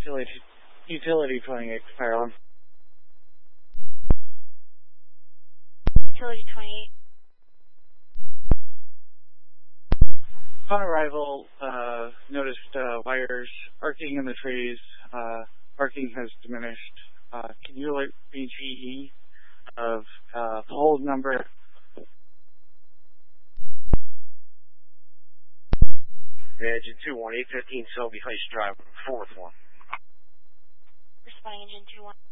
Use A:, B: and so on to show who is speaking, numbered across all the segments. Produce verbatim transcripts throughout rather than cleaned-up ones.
A: Utility, utility twenty-eight, fire alarm.
B: Utility twenty-eight.
A: Upon arrival, uh, noticed uh, wires arcing in the trees. Uh, arcing has diminished. Uh, can you alert B G E of uh, hold number?
C: Engine two one, eight fifteen Selby Heights Drive, fourth one.
B: Responding engine two one.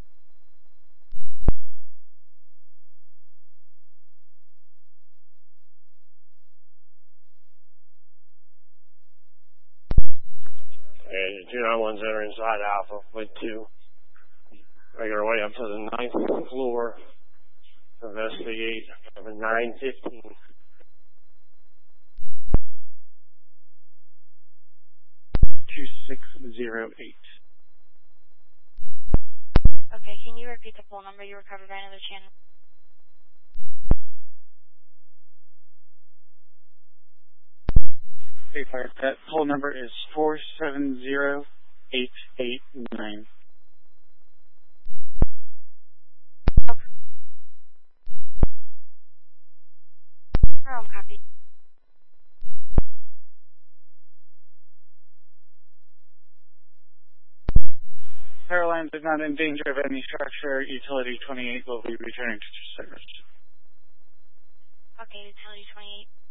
C: Engine two nine one's enter inside Alpha with two. Making our way up to the ninth floor to investigate number nine fifteen.
A: two six zero eight.
B: Okay, can you repeat the phone number you recovered by another channel?
A: Hey, fire. That whole number is four seven zero eight eight nine.
B: Okay. Wrong copy.
A: Fire lines are not in danger of any structure. Utility twenty-eight will be returning to service.
B: Okay, utility twenty-eight.